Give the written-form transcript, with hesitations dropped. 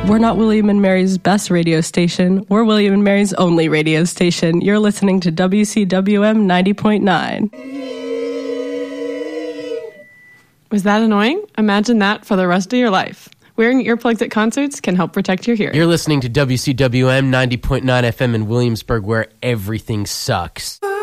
We're not William and Mary's best radio station. We're William and Mary's only radio station. You're listening to WCWM 90.9. Was that annoying? Imagine that for the rest of your life. Wearing earplugs at concerts can help protect your hearing. You're listening to WCWM 90.9 FM in Williamsburg, where everything sucks.